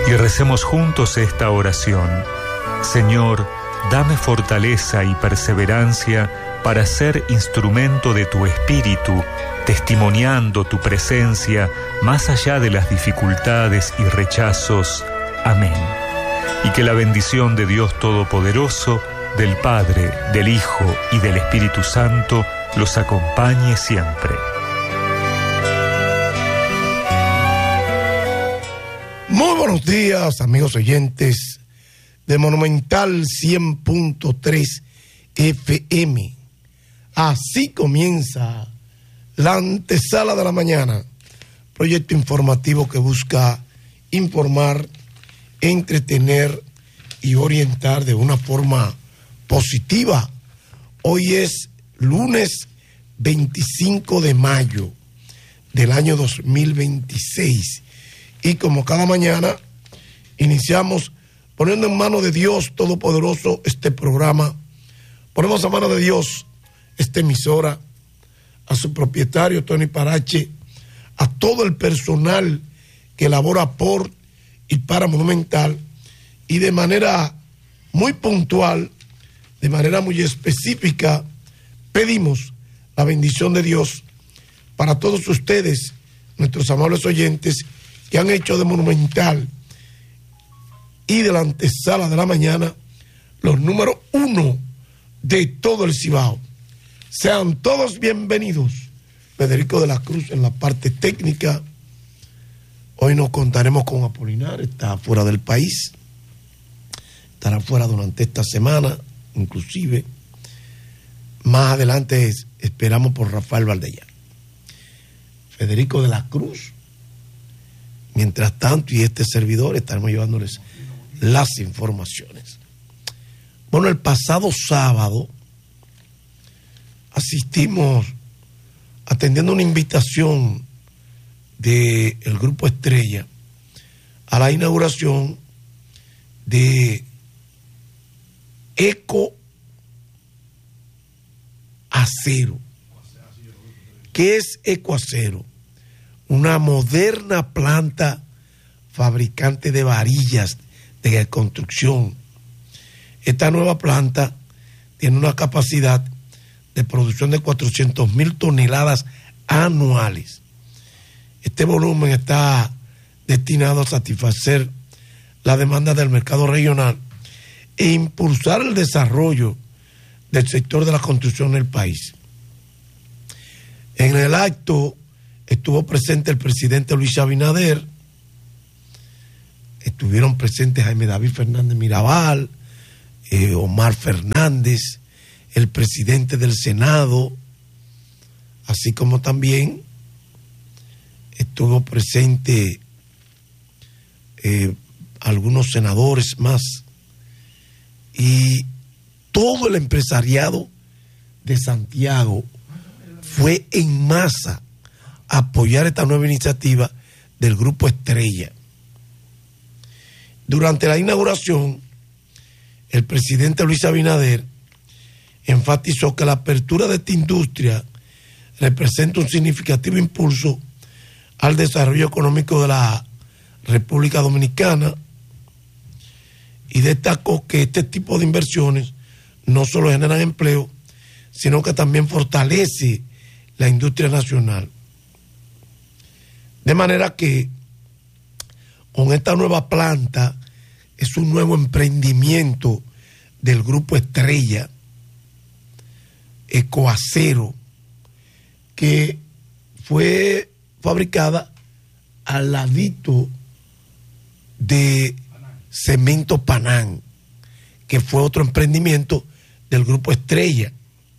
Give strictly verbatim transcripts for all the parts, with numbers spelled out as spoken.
Y recemos juntos esta oración. Señor, dame fortaleza y perseverancia para ser instrumento de tu Espíritu, testimoniando tu presencia más allá de las dificultades y rechazos. Amén. Y que la bendición de Dios Todopoderoso, del Padre, del Hijo y del Espíritu Santo los acompañe siempre. Muy buenos días, amigos oyentes de Monumental cien punto tres F M. Así comienza la antesala de la mañana, proyecto informativo que busca informar, entretener y orientar de una forma positiva. Hoy es lunes veinticinco de mayo del año dos mil veintiséis y como cada mañana iniciamos poniendo en manos de Dios Todopoderoso este programa. Ponemos en manos de Dios esta emisora, a su propietario Tony Parache, a todo el personal que labora por y para Monumental, y de manera muy puntual, de manera muy específica, pedimos la bendición de Dios para todos ustedes, nuestros amables oyentes, que han hecho de Monumental y de la antesala de la mañana los números uno de todo el Cibao. Sean todos bienvenidos. Federico de la Cruz en la parte técnica. Hoy nos contaremos con Apolinar, está fuera del país, estará fuera durante esta semana, inclusive. Más adelante esperamos por Rafael Valdellán. Federico de la Cruz. Mientras tanto, y este servidor, estaremos llevándoles las informaciones. Bueno, el pasado sábado asistimos, atendiendo una invitación del Grupo Estrella, a la inauguración de Eco Acero. ¿Qué es Eco Acero? Una moderna planta fabricante de varillas de construcción. Esta nueva planta tiene una capacidad de producción de cuatrocientas mil toneladas anuales. Este volumen está destinado a satisfacer la demanda del mercado regional e impulsar el desarrollo del sector de la construcción en el país. En el acto estuvo presente el presidente Luis Abinader, estuvieron presentes Jaime David Fernández Mirabal, eh, Omar Fernández, el presidente del Senado, así como también estuvo presente eh, algunos senadores más, y todo el empresariado de Santiago fue en masa a apoyar esta nueva iniciativa del Grupo Estrella. Durante la inauguración, el presidente Luis Abinader enfatizó que la apertura de esta industria representa un significativo impulso al desarrollo económico de la República Dominicana, y destacó que este tipo de inversiones no solo generan empleo, sino que también fortalece la industria nacional. De manera que con esta nueva planta es un nuevo emprendimiento del Grupo Estrella, Ecoacero, que fue fabricada al ladito de Cemento Panán, que fue otro emprendimiento del Grupo Estrella.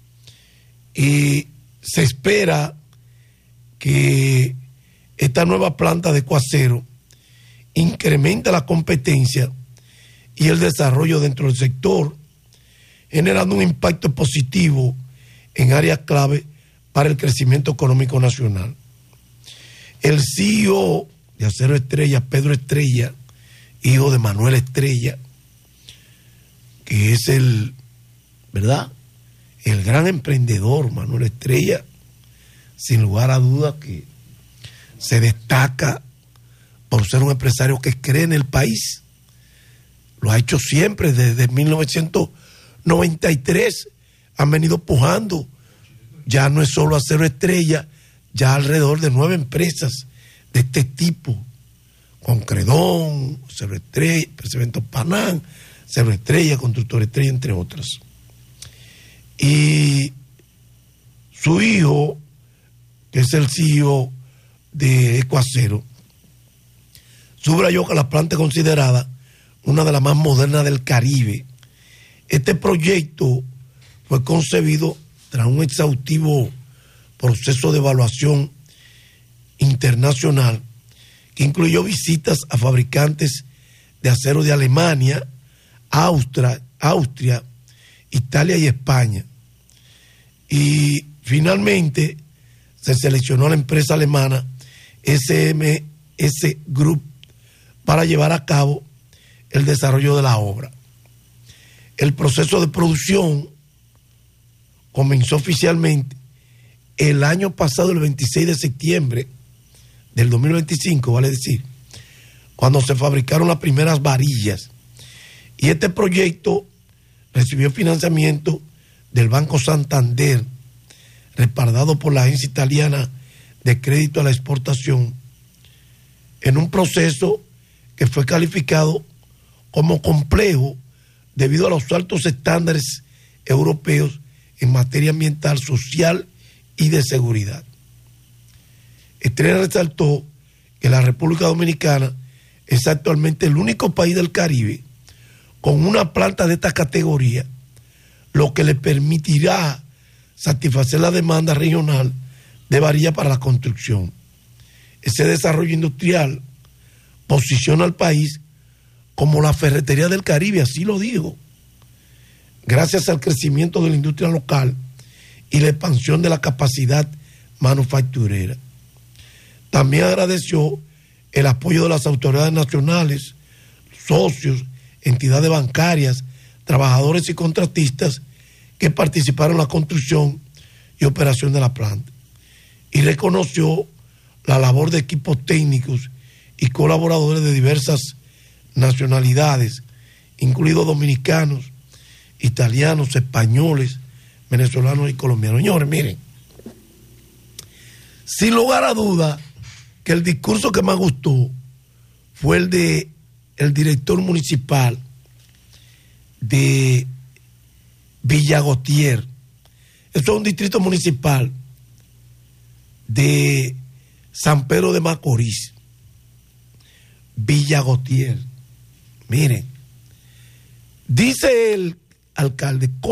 Y se espera que esta nueva planta de Ecoacero incrementa la competencia y el desarrollo dentro del sector, generando un impacto positivo en áreas clave para el crecimiento económico nacional. El C E O de Acero Estrella, Pedro Estrella, hijo de Manuel Estrella, que es el, ¿verdad?, el gran emprendedor Manuel Estrella, sin lugar a dudas que se destaca por ser un empresario que cree en el país. Lo ha hecho siempre, desde mil novecientos noventa y tres han venido pujando. Ya no es solo Acero Estrella, ya alrededor de nueve empresas de este tipo, con Credón, Acero Estrella, Cementos Panam, Acero Estrella, Constructor Estrella, entre otras. Y su hijo, que es el C E O de Ecoacero, subrayó que la planta es considerada una de las más modernas del Caribe. Este proyecto fue concebido tras un exhaustivo proceso de evaluación internacional que incluyó visitas a fabricantes de acero de Alemania, Austria, Austria, Italia y España. Y finalmente se seleccionó a la empresa alemana S M S Group para llevar a cabo el desarrollo de la obra. El proceso de producción comenzó oficialmente el año pasado, el veintiséis de septiembre del dos mil veinticinco, vale decir, cuando se fabricaron las primeras varillas. Y este proyecto recibió financiamiento del Banco Santander, respaldado por la Agencia Italiana de Crédito a la Exportación, en un proceso que fue calificado como complejo debido a los altos estándares europeos en materia ambiental, social y de seguridad. Estrella resaltó que la República Dominicana es actualmente el único país del Caribe con una planta de esta categoría, lo que le permitirá satisfacer la demanda regional de varilla para la construcción. Ese desarrollo industrial posiciona al país como la ferretería del Caribe, así lo dijo, gracias al crecimiento de la industria local y la expansión de la capacidad manufacturera. También agradeció el apoyo de las autoridades nacionales, socios, entidades bancarias, trabajadores y contratistas que participaron en la construcción y operación de la planta. Y reconoció la labor de equipos técnicos y colaboradores de diversas nacionalidades, incluidos dominicanos, italianos, españoles, venezolanos y colombianos. Señores, miren, sin lugar a duda que el discurso que más gustó fue el de el director municipal de Villagotier. Eso es un distrito municipal de San Pedro de Macorís. Villagotier. Miren, dice el alcalde,